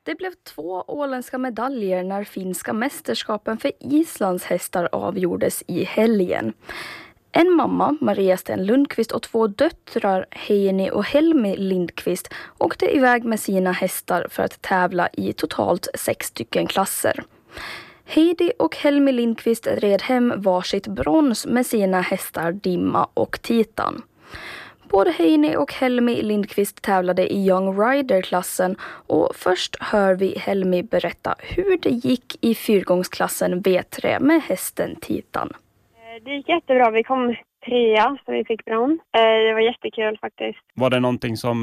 Det blev 2 åländska medaljer när finska mästerskapen för Islands hästar avgjordes i helgen. En mamma, Maria Sten Lundqvist, och 2 döttrar, Heini och Helmi Lindqvist, åkte iväg med sina hästar för att tävla i totalt 6 stycken klasser. Heidi och Helmi Lindqvist red hem varsitt brons med sina hästar Dimma och Titan. Både Heini och Helmi Lindqvist tävlade i Young Rider-klassen och först hör vi Helmi berätta hur det gick i fyrgångsklassen V3 med hästen Titan. Det gick jättebra. Vi kom 3 så vi fick brons. Det var jättekul faktiskt. Var det någonting som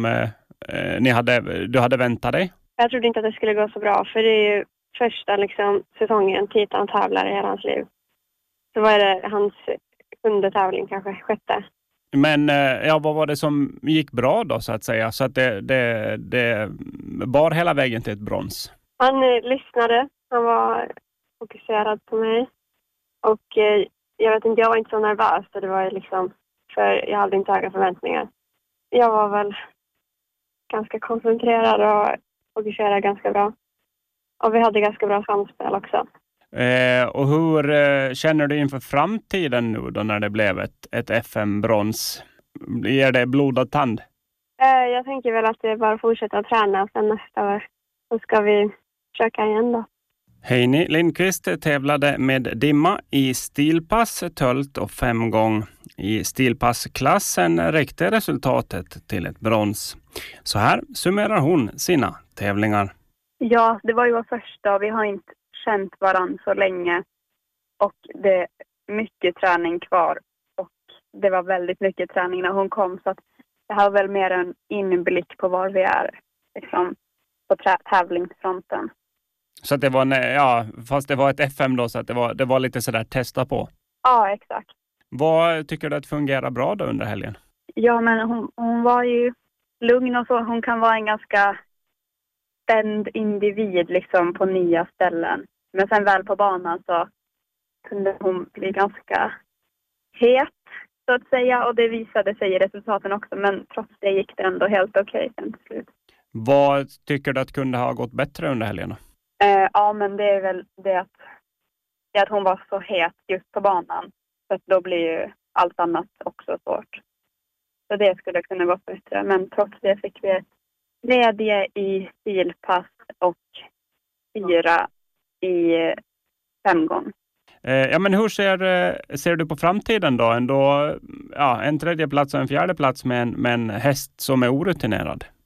du hade väntat dig? Jag trodde inte att det skulle gå så bra, för det är ju första säsongen Titan tävlar i hela hans liv. Så var det hans 7:e tävling, kanske 6:e. Men vad var det som gick bra då så att säga? Så att det bar hela vägen till ett brons? Han lyssnade. Han var fokuserad på mig. Och jag vet inte, jag var inte så nervös. Så det var för jag hade inte höga förväntningar. Jag var väl ganska koncentrerad och fokuserade ganska bra. Och vi hade ganska bra samspel också. Och hur känner du inför framtiden nu då när det blev ett FM-brons? Ger det blod och tand? Jag tänker väl att det är bara att fortsätta träna och sen nästa år så ska vi försöka igen då. Heini Lindqvist tävlade med Dimma i stilpass, tölt och 5 gång. I stilpassklassen räckte resultatet till ett brons. Så här summerar hon sina tävlingar. Ja, det var ju vår första och vi har inte känt varann så länge. Och det är mycket träning kvar. Och det var väldigt mycket träning när hon kom. Så att det här var väl mer en inblick på var vi är på tävlingsfronten. Så att det var fast det var ett FM då, så att det var lite sådär testa på. Ja, exakt. Vad tycker du att fungerar bra då under helgen? Ja, men hon var ju lugn och så. Hon kan vara en ganska spänd individ på nya ställen. Men sen väl på banan så kunde hon bli ganska het så att säga. Och det visade sig i resultaten också. Men trots det gick det ändå helt okej sen till slut. Vad tycker du att kunde ha gått bättre under helgen? Ja, men det är väl det att hon var så het just på banan. Så att då blir ju allt annat också svårt. Så det skulle kunna gått bättre. Men trots det fick vi ett 3 i stilpass och 4 i 5 gång. Ja, men hur ser du på framtiden då? Ändå, en 3:e plats och en 4:e plats med en häst som är orutinerad.